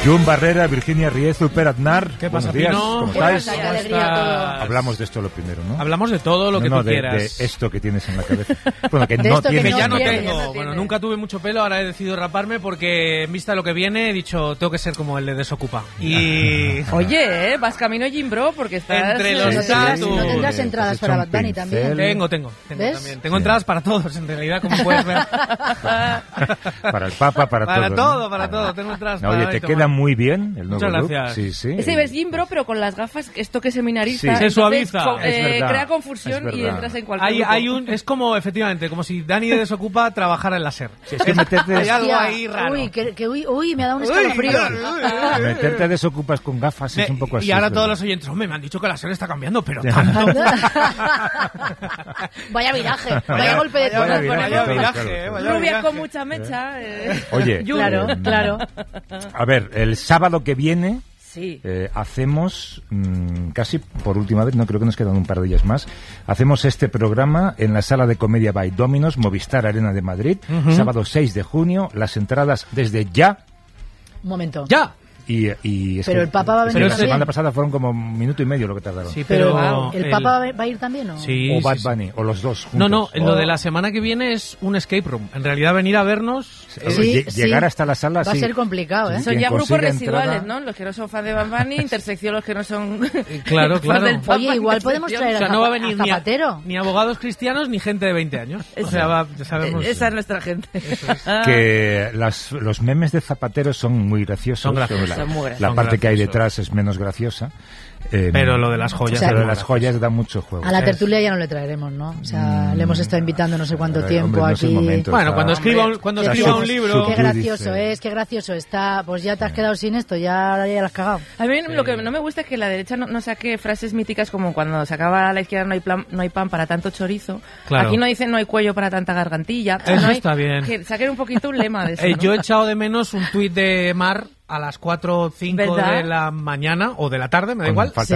Jun Barrera, Virginia Riezu, Per Aznar. ¿Qué pasa, Buenos días, Pino? ¿cómo estáis? Qué alegría. Hablamos de esto lo primero, ¿no? Hablamos de todo lo que tú quieras. De esto que tienes en la cabeza. Bueno, que De no esto que Que tienes. ya no tiene, tengo. ya no Bueno, tiene. nunca tuve mucho pelo, ahora he decidido raparme porque en vista de lo que viene he dicho, tengo que ser como el de Desocupa. Y... Oye, vas camino Jimbro porque estás... Entre los Sí, sí, tatus. ¿No tendrás entradas Has hecho para un Bad Bunny pincel. también? Tengo ¿Ves? también. Tengo entradas para todos, en realidad, como puedes ver. Para el Papa, para todo. Para todo. Tengo entradas No, para... oye, te queda muy bien el nuevo Muchas look. gracias. Sí, sí. Ese ves Jimbro, pero con las gafas, esto que seminarista. Sí. Se entonces, suaviza. Es verdad, crea confusión es y verdad. entras en cualquier grupo. Es como, efectivamente, como si Dani de Desocupa trabajara en láser. Sí, es que meterte, Hay algo Hostia, ahí raro. Uy, me ha dado un escalofrío. meterte Desocupas con gafas es un poco así. Y ahora es todos verdad. los oyentes, hombre, me han dicho que la serie está cambiando, pero tanto. Vaya viraje, vaya golpe de vaya tono. viraje, Vaya claro, viraje, claro. vaya Rubia viraje. con mucha mecha. Oye, Claro, claro. A ver, el sábado que viene Sí. hacemos, casi por última vez, no creo que nos quedan un par de días más, hacemos este programa en la Sala de Comedia by Dominos, Movistar Arena de Madrid, sábado 6 de junio, las entradas desde ya. Un momento. ¡Ya! Y es Pero que el Papa va a es venir que la también. semana pasada fueron como un minuto y medio lo que tardaron. Sí, Pero, pero... ¿el Papa va a ir también o...? Sí, O Bad sí. Bunny, o los dos juntos. No, lo de la semana que viene es un escape room. En realidad venir a vernos... Sí, sí. Llegar hasta la sala Va a sí. ser complicado, ¿eh? Sí. Son Quien ya grupos consiga residuales, entrada- ¿no? Los que no son fan de Bad Bunny, intersección los que no son... Claro, fans del claro. Papa, Oye, igual podemos intersección. traer O sea, no va a venir ni, Zapatero. ni abogados cristianos ni gente de 20 años. O sea, ya sabemos... Esa es nuestra gente. Que los memes de Zapatero son muy graciosos. Son graciosos. La, Son muy graciosos. la parte que hay graciosos. detrás es menos graciosa. Pero lo de las joyas... O sea, pero es las joyas da mucho juego. A la tertulia ya no le traeremos, ¿no? O sea, le hemos estado invitando no sé cuánto tiempo Hombre, no es el aquí. momento, Bueno, está- cuando escriba Qué un libro... Qué Qué gracioso dice. es, qué gracioso está. Pues ya te has quedado sin esto, ya la has cagado. A mí lo que no me gusta es que la derecha no saque frases míticas como cuando se acaba a la izquierda no hay pan para tanto chorizo. Claro. Aquí no dicen no hay cuello para tanta gargantilla. Eso no hay- está bien. Que saquen un poquito un lema de eso, ¿no? Yo he echado de menos un tuit de Mar a las 4 o 5 ¿Verdad? de la mañana o de la tarde, me da Con igual. falta